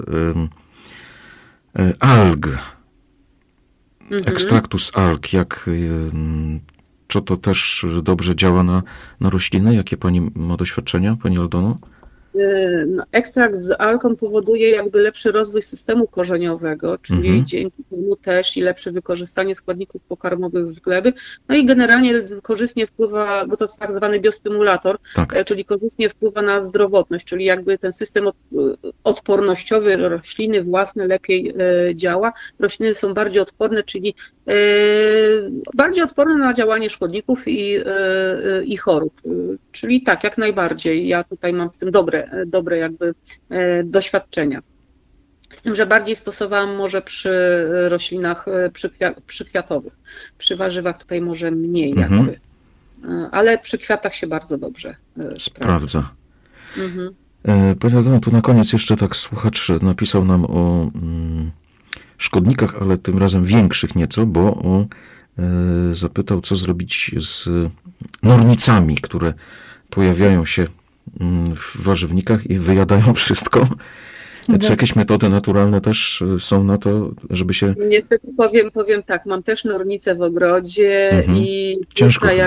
y, y, alg. Mm-hmm. Ekstraktu z alg. Jak... Y, Czy to też dobrze działa na, na rośliny? Jakie Pani ma doświadczenia, Pani Aldono? No, ekstrakt z alką powoduje jakby lepszy rozwój systemu korzeniowego, czyli mhm. dzięki temu też i lepsze wykorzystanie składników pokarmowych z gleby. No i generalnie korzystnie wpływa, bo to jest tak zwany biostymulator, tak. czyli korzystnie wpływa na zdrowotność, czyli jakby ten system odpornościowy rośliny własne lepiej działa. Rośliny są bardziej odporne, czyli bardziej odporne na działanie szkodników i, i chorób. Czyli tak, jak najbardziej. Ja tutaj mam w tym dobre dobre jakby doświadczenia. Z tym, że bardziej stosowałam może przy roślinach przykwiatowych. Przy warzywach tutaj może mniej jakby. Mhm. Ale przy kwiatach się bardzo dobrze sprawdza. sprawdza. Mhm. Pani Aldono, tu na koniec jeszcze tak słuchacz napisał nam o mm, szkodnikach, ale tym razem większych nieco, bo o, e, zapytał, co zrobić z nornicami, które pojawiają się w warzywnikach i wyjadają wszystko. Czy jakieś metody naturalne też są na to, żeby się... Niestety powiem, powiem tak, mam też nornicę w ogrodzie mhm. i ciężko jak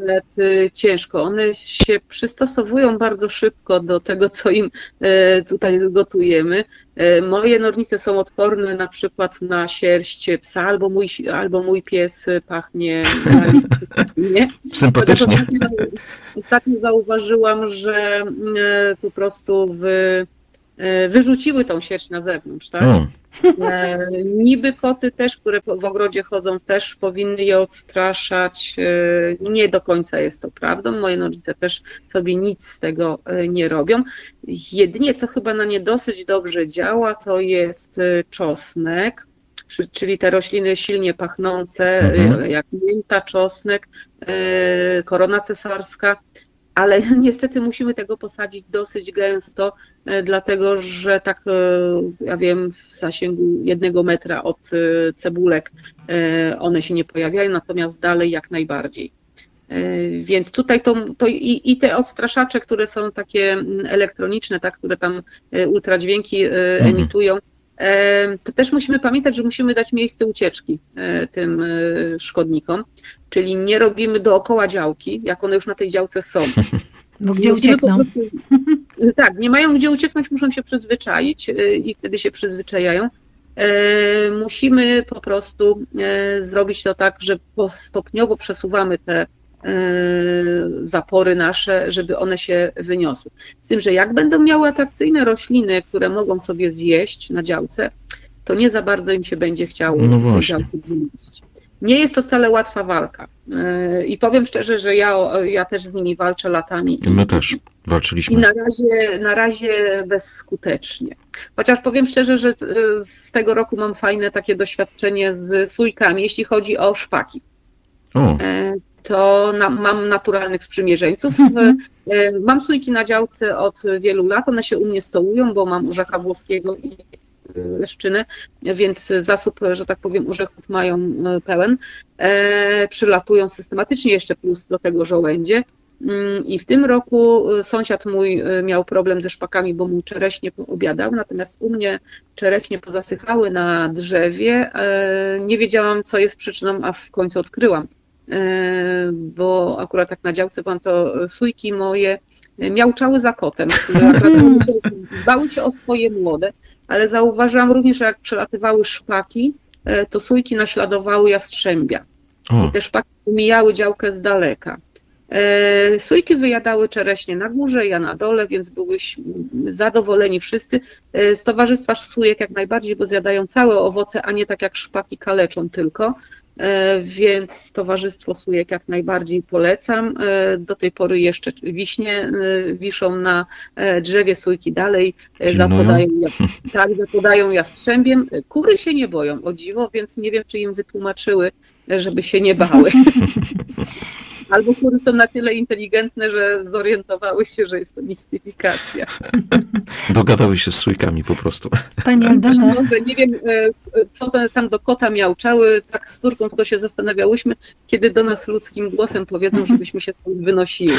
nawet ciężko. One się przystosowują bardzo szybko do tego, co im tutaj gotujemy. Moje nornice są odporne na przykład na sierść psa, albo mój, albo mój pies pachnie nie? Sympatycznie. Ostatnio, ostatnio zauważyłam, że po prostu w, wyrzuciły tą sierść na zewnątrz, tak? O. E, niby koty też, które w ogrodzie chodzą, też powinny je odstraszać. E, nie do końca jest to prawdą. Moje nornice też sobie nic z tego e, nie robią. Jedynie, co chyba na nie dosyć dobrze działa, to jest e, czosnek, czyli te rośliny silnie pachnące, mhm. e, jak mięta, czosnek, e, korona cesarska. Ale niestety musimy tego posadzić dosyć gęsto, dlatego że tak, ja wiem, w zasięgu jednego metra od cebulek one się nie pojawiają, natomiast dalej jak najbardziej. Więc tutaj to, to i, i te odstraszacze, które są takie elektroniczne, tak, które tam ultradźwięki emitują, to też musimy pamiętać, że musimy dać miejsce ucieczki tym szkodnikom, czyli nie robimy dookoła działki, jak one już na tej działce są. Bo gdzie musimy uciekną? Po prostu, tak, nie mają gdzie ucieknąć, muszą się przyzwyczaić i wtedy się przyzwyczajają. Musimy po prostu zrobić to tak, że stopniowo przesuwamy te zapory nasze, żeby one się wyniosły. Z tym, że jak będą miały atrakcyjne rośliny, które mogą sobie zjeść na działce, to nie za bardzo im się będzie chciało no z tej działki zjeść. Nie jest to wcale łatwa walka. I powiem szczerze, że ja, ja też z nimi walczę latami. My też walczyliśmy. I na razie, na razie bezskutecznie. Chociaż powiem szczerze, że z tego roku mam fajne takie doświadczenie z sójkami, jeśli chodzi o szpaki. O. To na, mam naturalnych sprzymierzeńców. Mam sójki na działce od wielu lat, one się u mnie stołują, bo mam orzeka włoskiego i leszczynę, więc zasób, że tak powiem, orzechów mają pełen. E, przylatują systematycznie, jeszcze plus do tego żołędzie. I w tym roku sąsiad mój miał problem ze szpakami, bo mu czereśnie poobiadał, natomiast u mnie czereśnie pozasychały na drzewie. E, nie wiedziałam, co jest przyczyną, a w końcu odkryłam. Bo akurat tak na działce byłam, to sójki moje miauczały za kotem, które bały się o swoje młode, ale zauważyłam również, że jak przelatywały szpaki, to sójki naśladowały jastrzębia. O. I te szpaki mijały działkę z daleka. Sójki wyjadały czereśnie na górze, ja na dole, więc byłyśmy zadowoleni wszyscy. Z towarzystwa sójek jak najbardziej, bo zjadają całe owoce, a nie tak jak szpaki kaleczą tylko. Więc towarzystwo sójek jak najbardziej polecam. Do tej pory jeszcze wiśnie wiszą na drzewie, sójki dalej zapodają, tak, zapodają jastrzębiem. Kury się nie boją, o dziwo, więc nie wiem, czy im wytłumaczyły, żeby się nie bały. Albo kury są na tyle inteligentne, że zorientowały się, że jest to mistyfikacja. Dogadały się z sójkami po prostu. Pani Aldona. Nie wiem, co tam do kota miauczały, tak z córką tylko się zastanawiałyśmy, kiedy do nas ludzkim głosem powiedzą, żebyśmy się stąd wynosiły.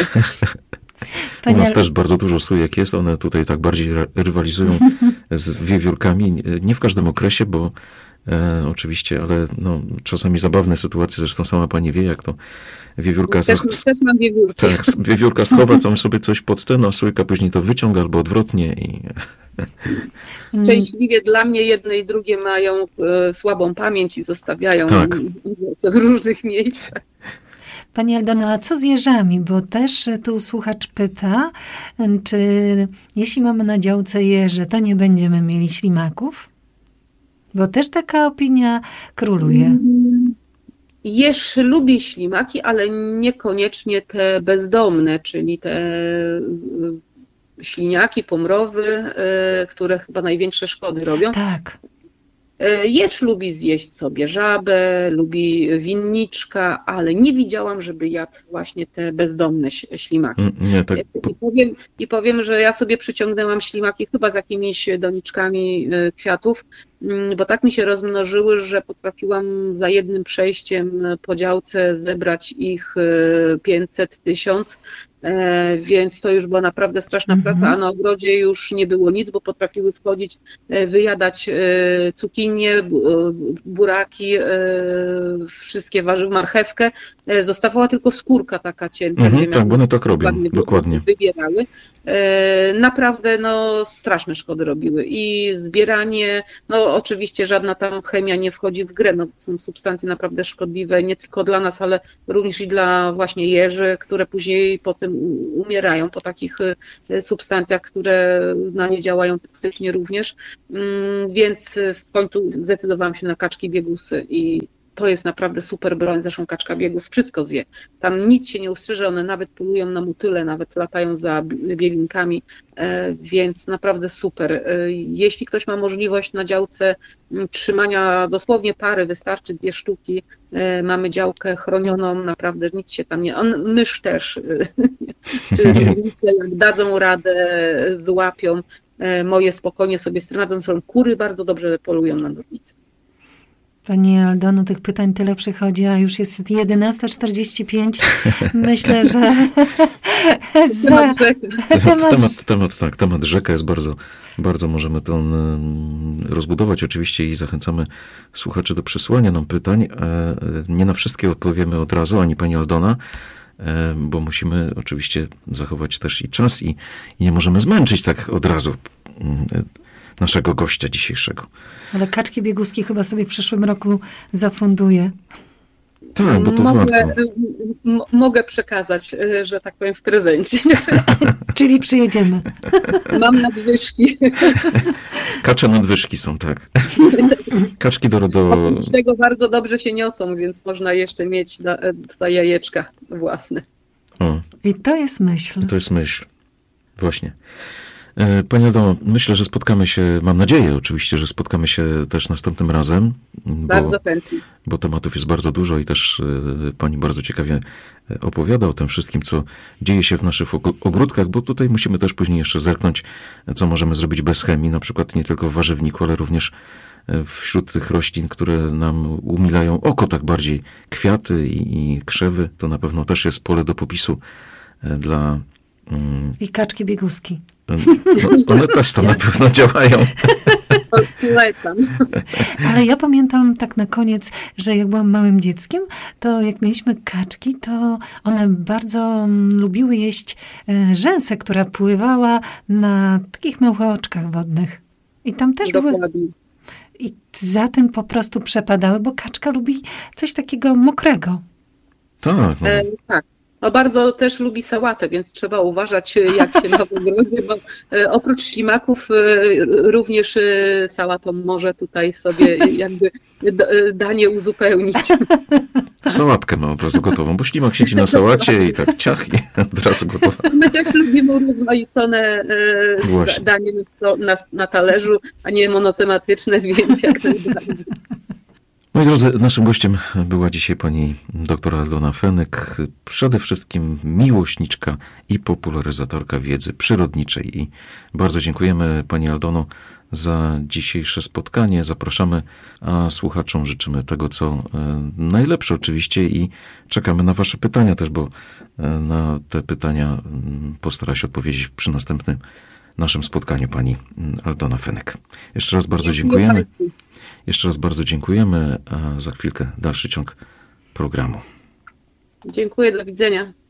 U nas też bardzo dużo sójek jest, one tutaj tak bardziej rywalizują z wiewiórkami. Nie w każdym okresie, bo E, oczywiście, ale no, czasami zabawne sytuacje, zresztą sama pani wie, jak to wiewiórka... Też, za... też mam wiewiórki. Tak, wiewiórka schowa tam sobie coś pod ten, a sójka później to wyciąga albo odwrotnie. I... Szczęśliwie dla mnie jedne i drugie mają e, słabą pamięć i zostawiają tak. w różnych miejscach. Pani Aldono, a co z jeżami? Bo też tu słuchacz pyta, czy jeśli mamy na działce jeże, to nie będziemy mieli ślimaków? Bo też taka opinia króluje. Jeż lubi ślimaki, ale niekoniecznie te bezdomne, czyli te śliniaki, pomrowy, które chyba największe szkody robią. Tak. Jeż lubi zjeść sobie żabę, lubi winniczka, ale nie widziałam, żeby jadł właśnie te bezdomne ślimaki. Nie, tak. I powiem, I powiem, że ja sobie przyciągnęłam ślimaki chyba z jakimiś doniczkami kwiatów bo tak mi się rozmnożyły, że potrafiłam za jednym przejściem po działce zebrać ich pięćset, tysiąc. Więc to już była naprawdę straszna praca, a na ogrodzie już nie było nic, bo potrafiły wchodzić, wyjadać cukinie, buraki, wszystkie warzywa, marchewkę. Zostawała tylko skórka taka cienka. Mhm, tak, bo one tak robią, dokładnie. Wybierały. Naprawdę no, straszne szkody robiły i zbieranie, no oczywiście żadna tam chemia nie wchodzi w grę, no, są substancje naprawdę szkodliwe nie tylko dla nas, ale również i dla właśnie jeży, które później potem umierają po takich substancjach, które na nie działają toksycznie również, więc w końcu zdecydowałam się na kaczki biegusy i to jest naprawdę super broń, zresztą kaczka biegów wszystko zje. Tam nic się nie ustrzyże, one nawet polują na motyle, nawet latają za bielinkami, więc naprawdę super. Jeśli ktoś ma możliwość na działce trzymania dosłownie pary, wystarczy dwie sztuki, mamy działkę chronioną, naprawdę nic się tam nie... On, mysz też, czy rolnicy jak dadzą radę, złapią, moje spokojnie sobie stradzą, są kury bardzo dobrze polują na nornicy. Pani Aldono, tych pytań tyle przychodzi, a już jest jedenasta czterdzieści pięć. Myślę, że za... temat, temat... temat, temat, tak, temat rzeka jest bardzo, bardzo możemy to rozbudować oczywiście i zachęcamy słuchaczy do przysłania nam pytań. Nie na wszystkie odpowiemy od razu, ani pani Aldona, bo musimy oczywiście zachować też i czas i, i nie możemy zmęczyć tak od razu naszego gościa dzisiejszego. Ale kaczki bieguskie chyba sobie w przyszłym roku zafunduję. Tak, bo to mogę, warto. M- mogę przekazać, że tak powiem, w prezencie. Czyli przyjedziemy. Mam nadwyżki. Kacze nadwyżki są, tak. Kaczki do... do... Oprócz tego bardzo dobrze się niosą, więc można jeszcze mieć na, na jajeczka własne. O, I to jest myśl. to jest myśl. Właśnie. Pani Aldo, myślę, że spotkamy się, mam nadzieję oczywiście, że spotkamy się też następnym razem. Bardzo bo, chętnie. Bo tematów jest bardzo dużo i też pani bardzo ciekawie opowiada o tym wszystkim, co dzieje się w naszych ogródkach, bo tutaj musimy też później jeszcze zerknąć, co możemy zrobić bez chemii, na przykład nie tylko w warzywniku, ale również wśród tych roślin, które nam umilają oko tak bardziej. Kwiaty i, i krzewy, to na pewno też jest pole do popisu dla... Mm, I kaczki bieguski. No, one też to na pewno działają. Ale ja pamiętam tak na koniec, że jak byłam małym dzieckiem, to jak mieliśmy kaczki, to one bardzo lubiły jeść rzęsę, która pływała na takich małych oczkach wodnych. I tam też Dokładnie. były... I za tym po prostu przepadały, bo kaczka lubi coś takiego mokrego. Tak. No. E, tak. No bardzo też lubi sałatę, więc trzeba uważać, jak się ma w ogrodzie, bo oprócz ślimaków również sałatą może tutaj sobie jakby danie uzupełnić. Sałatkę ma od razu gotową, bo ślimak siedzi na sałacie i tak ciach i od razu gotowa. My też lubimy urozmaicone Właśnie. danie na, na talerzu, a nie monotematyczne, więc jak najbardziej. Moi drodzy, naszym gościem była dzisiaj pani doktor Aldona Fenyk, przede wszystkim miłośniczka i popularyzatorka wiedzy przyrodniczej. I bardzo dziękujemy pani Aldono za dzisiejsze spotkanie. Zapraszamy, a słuchaczom życzymy tego, co najlepsze oczywiście i czekamy na wasze pytania też, bo na te pytania postara się odpowiedzieć przy następnym naszym spotkaniu pani Aldona Fenyk. Jeszcze raz bardzo dziękujemy. Jeszcze raz bardzo dziękujemy, a za chwilkę dalszy ciąg programu. Dziękuję, do widzenia.